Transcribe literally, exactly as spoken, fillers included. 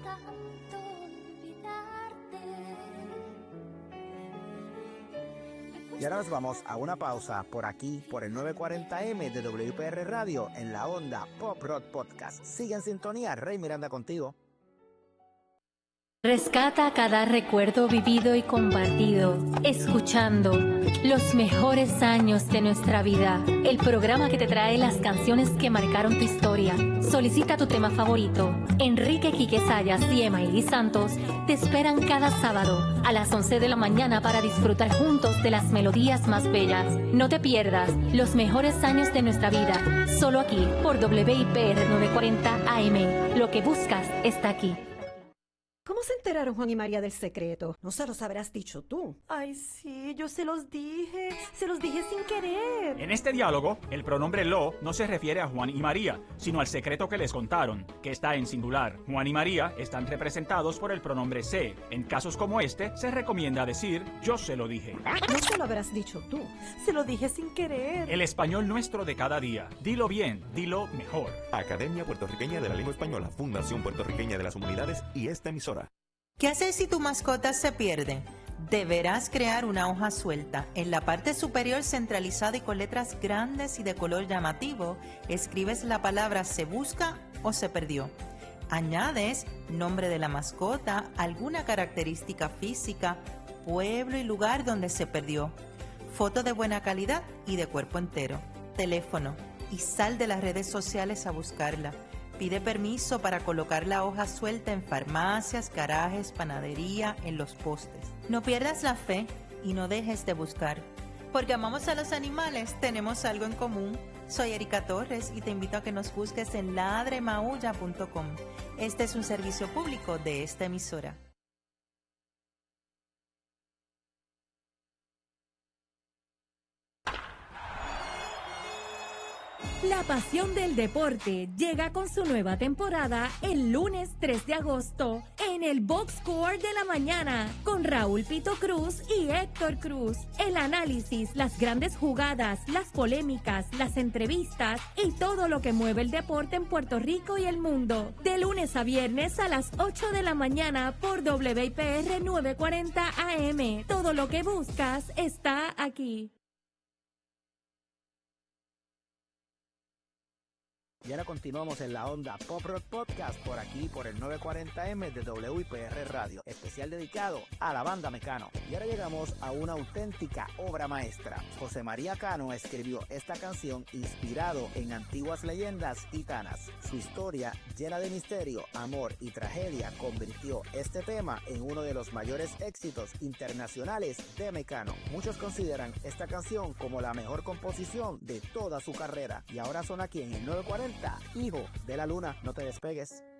tanto olvidarte. Y ahora nos vamos a una pausa por aquí, por el novecientos cuarenta eme de W P R Radio en la onda Pop Rock Podcast. Sigue en sintonía, Rey Miranda contigo. Rescata cada recuerdo vivido y compartido, escuchando los mejores años de nuestra vida. El programa que te trae las canciones que marcaron tu historia. Solicita tu tema favorito. Enrique Quique Sayas y Emaili Santos te esperan cada sábado a las once de la mañana para disfrutar juntos de las melodías más bellas. No te pierdas los mejores años de nuestra vida, solo aquí por W I P R novecientos cuarenta A M. Lo que buscas está aquí. ¿Cómo se enteraron Juan y María del secreto? No se los habrás dicho tú. Ay, sí, yo se los dije, se los dije sin querer. En este diálogo, el pronombre lo no se refiere a Juan y María, sino al secreto que les contaron, que está en singular. Juan y María están representados por el pronombre se. En casos como este, se recomienda decir yo se lo dije. No se lo habrás dicho tú. Se lo dije sin querer. El español nuestro de cada día. Dilo bien, dilo mejor. Academia Puertorriqueña de la Lengua Española, Fundación Puertorriqueña de las Humanidades y esta emisora. ¿Qué hacer si tu mascota se pierde? Deberás crear una hoja suelta. En la parte superior centralizada y con letras grandes y de color llamativo, escribes la palabra se busca o se perdió. Añades nombre de la mascota, alguna característica física, pueblo y lugar donde se perdió, foto de buena calidad y de cuerpo entero, teléfono, y sal de las redes sociales a buscarla. Pide permiso para colocar la hoja suelta en farmacias, garajes, panadería, en los postes. No pierdas la fe y no dejes de buscar. Porque amamos a los animales, tenemos algo en común. Soy Erika Torres y te invito a que nos busques en ladremaulla punto com. Este es un servicio público de esta emisora. La pasión del deporte llega con su nueva temporada el lunes tres de agosto en el Box Score de la mañana con Raúl Pito Cruz y Héctor Cruz. El análisis, las grandes jugadas, las polémicas, las entrevistas y todo lo que mueve el deporte en Puerto Rico y el mundo. De lunes a viernes a las ocho de la mañana por W I P R novecientos cuarenta A M. Todo lo que buscas está aquí. Y ahora continuamos en la onda Pop Rock Podcast por aquí, por el novecientos cuarenta eme de W I P R Radio, especial dedicado a la banda Mecano. Y ahora llegamos a una auténtica obra maestra. José María Cano escribió esta canción inspirado en antiguas leyendas gitanas. Su historia, llena de misterio, amor y tragedia, convirtió este tema en uno de los mayores éxitos internacionales de Mecano. Muchos consideran esta canción como la mejor composición de toda su carrera. Y ahora son aquí en el novecientos cuarenta, Hijo de la Luna. No te despegues.